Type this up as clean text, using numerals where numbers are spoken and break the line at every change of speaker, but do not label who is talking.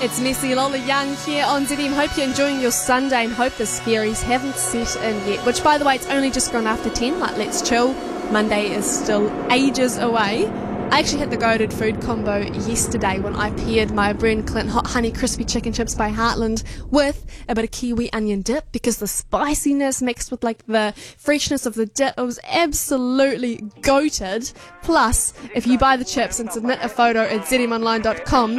It's Messy Lola Young here on ZM. Hope you're enjoying your Sunday and hope the scaries haven't set in yet. Which, by the way, it's only just gone after 10. Like, let's chill. Monday is still ages away. I actually had the goated food combo yesterday when I paired my Bryn Clint Hot Honey Crispy Chicken Chips by Heartland with a bit of kiwi onion dip, because the spiciness mixed with like the freshness of the dip, it was absolutely goated. Plus, if you buy the chips and submit a photo at zmonline.com,